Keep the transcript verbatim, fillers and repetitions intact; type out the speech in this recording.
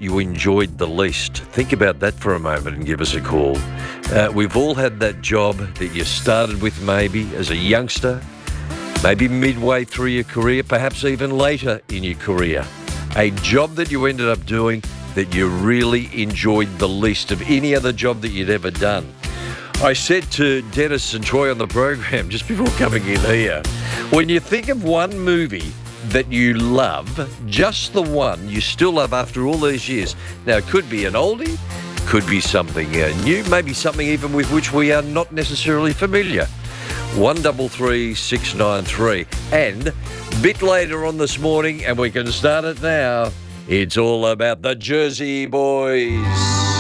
that you enjoyed the least? Think about that for a moment and give us a call. Uh, we've all had that job that you started with maybe as a youngster, maybe midway through your career, perhaps even later in your career. A job that you ended up doing that you really enjoyed the least of any other job that you'd ever done. I said to Dennis and Troy on the program just before coming in here, when you think of one movie that you love, just the one you still love after all these years. Now, it could be an oldie, could be something uh, new, maybe something even with which we are not necessarily familiar. one double three six nine three. And a bit later on this morning, and we can start it now, it's all about the Jersey Boys.